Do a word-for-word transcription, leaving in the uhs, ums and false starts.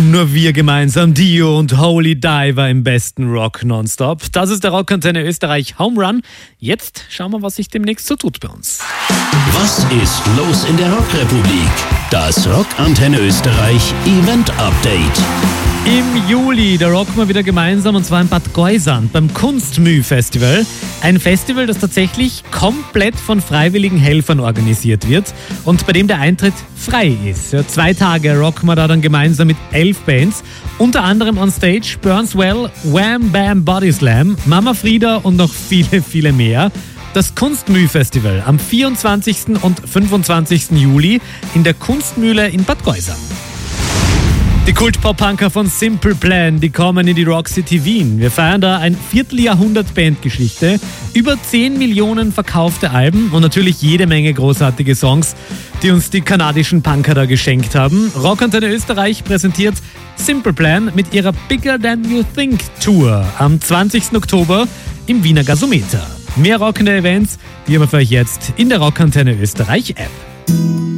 Nur wir gemeinsam, Dio und Holy Diver im besten Rock nonstop. Das ist der Rockantenne Österreich Home Run. Jetzt schauen wir, was sich demnächst so tut bei uns. Was ist los in der Rockrepublik? Das Rockantenne Österreich Event Update. Im Juli, da rocken wir wieder gemeinsam, und zwar in Bad Geusern beim Kunstmüh-Festival. Ein Festival, das tatsächlich komplett von freiwilligen Helfern organisiert wird und bei dem der Eintritt frei ist. Ja, zwei Tage rocken wir da dann gemeinsam mit elf Bands, unter anderem on Stage Burnswell, Wham Bam Body Slam, Mama Frieda und noch viele, viele mehr. Das Kunstmüh-Festival am vierundzwanzigsten und fünfundzwanzigsten Juli in der Kunstmühle in Bad Geusern. Die Kult-Pop-Punker von Simple Plan, die kommen in die Rock City Wien. Wir feiern da ein Vierteljahrhundert Bandgeschichte, über zehn Millionen verkaufte Alben und natürlich jede Menge großartige Songs, die uns die kanadischen Punker da geschenkt haben. Rockantenne Österreich präsentiert Simple Plan mit ihrer Bigger Than You Think Tour am zwanzigsten Oktober im Wiener Gasometer. Mehr rockende Events, die haben wir für euch jetzt in der Rockantenne Österreich App.